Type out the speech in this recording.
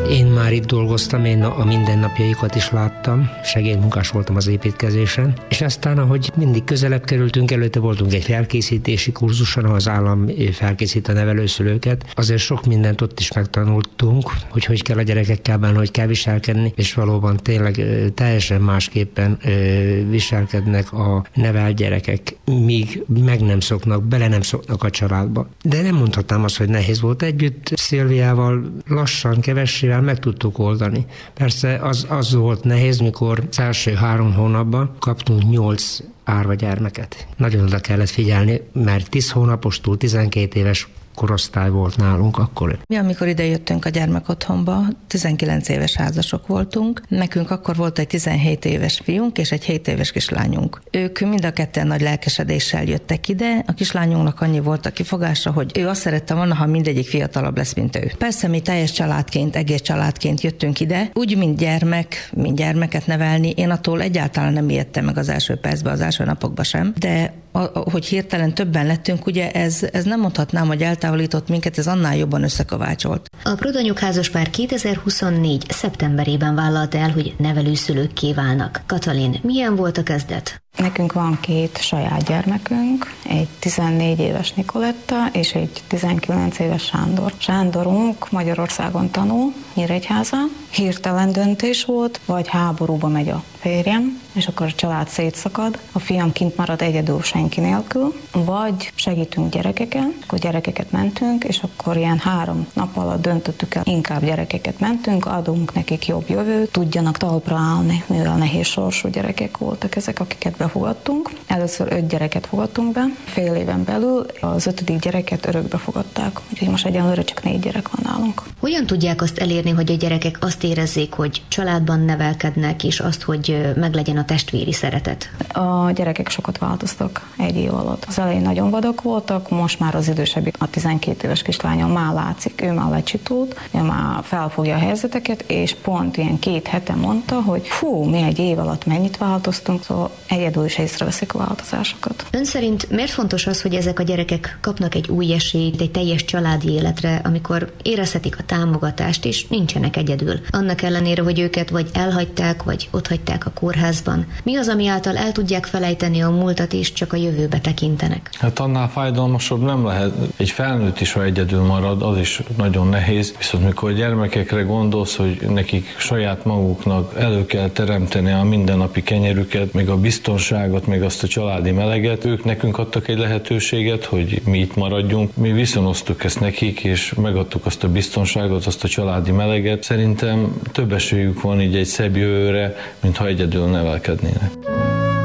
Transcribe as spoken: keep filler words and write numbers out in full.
Én már itt dolgoztam, én a mindennapjaikat is láttam, segédmunkás voltam az építkezésen, és aztán, ahogy mindig közelebb kerültünk, előtte voltunk egy felkészítési kurzuson, ahol az állam felkészít a nevelőszülőket. Azért sok mindent ott is megtanultunk, hogy hogy kell a gyerekekkel bánni, hogy kell viselkedni, és valóban tényleg teljesen másképpen viselkednek a nevelt gyerekek, míg meg nem szoknak, bele nem szoknak a családba. De nem mondhatnám azt, hogy nehéz volt együtt. Szilviával lassan, kevessével meg tudtuk oldani. Persze az, az volt nehéz, mikor az első három hónapban kaptunk nyolc árva gyermeket. Nagyon oda kellett figyelni, mert tíz hónapostól tizenkét éves korosztály volt nálunk akkor. Mi, amikor ide jöttünk a gyermekotthonba, tizenkilenc éves házasok voltunk, nekünk akkor volt egy tizenhét éves fiunk és egy hét éves kislányunk. Ők mind a ketten nagy lelkesedéssel jöttek ide, a kislányunknak annyi volt a kifogása, hogy ő azt szerette volna, ha mindegyik fiatalabb lesz, mint ő. Persze mi teljes családként, egész családként jöttünk ide, úgy, mint gyermek, mint gyermeket nevelni, én attól egyáltalán nem ijedtem meg az első percben, az első napokban sem, de hogy hirtelen többen lettünk, ugye ez, ez nem mondhatnám, hogy eltávolított minket, ez annál jobban összekovácsolt. A Prodanyuk házaspár kétezer-huszonnégy. szeptemberében vállalta el, hogy nevelőszülőkké válnak. Katalin, milyen volt a kezdet? Nekünk van két saját gyermekünk, egy tizennégy éves Nikoletta és egy tizenkilenc éves Sándor. Sándorunk Magyarországon tanul, Nyíregyházán. Hirtelen döntés volt, vagy háborúba megy a férjem, és akkor a család szétszakad, a fiam kint marad egyedül senki nélkül, vagy segítünk gyerekeken, akkor gyerekeket mentünk, és akkor ilyen három nap alatt döntöttük el, inkább gyerekeket mentünk, adunk nekik jobb jövőt, tudjanak talpra állni, mivel nehéz sorsú gyerekek voltak ezek, akiket befogadtunk. Először öt gyereket fogadtunk be, fél éven belül az ötödik gyereket örökbe fogadták, úgyhogy most egyenlőre csak négy gyerek van nálunk. Hogyan tudják azt elérni, hogy a gyerekek azt érezzék, hogy családban nevelkednek, és azt, hogy meglegyen a testvéri szeretet? A gyerekek sokat változtak egy év alatt. Az elején nagyon vadak voltak, most már az idősebbik, a tizenkét éves kislányom már látszik, ő már lecsitult, ő már felfogja a helyzeteket, és pont ilyen két hete mondta, hogy hú, mi egy év alatt mennyit változtunk, szóval egyedül is észreveszik a változásokat. Ön szerint miért fontos az, hogy ezek a gyerekek kapnak egy új esélyt, egy teljes családi életre, amikor érezhetik a támogatást, és nincsenek egyedül? Annak ellenére, hogy őket vagy elhagyták, vagy otthagyták a kórházban. Mi az, ami által el tudják felejteni a múltat, és csak a jövőbe tekintenek? Hát annál fájdalmasabb nem lehet. Egy felnőtt is, ha egyedül marad, az is nagyon nehéz. Viszont mikor a gyermekekre gondolsz, hogy nekik saját maguknak elő kell teremteni a mindennapi kenyerüket, még a biztonságot, még azt a családi meleget, ők nekünk adtak egy lehetőséget, hogy mi itt maradjunk. Mi viszonoztuk ezt nekik, és megadtuk azt a biztonságot, azt a családi meleget. Szerintem több esélyük van így egy szebb jövőre, mint ha egyedül nevelkednének.